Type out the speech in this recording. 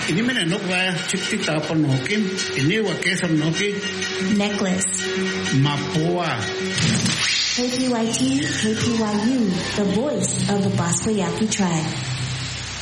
Ini mana nok ba chikti tapanokin. Ini wa kesam noki. Necklace. Mapua. KPYT, KPYU, the voice of the Basquiat tribe.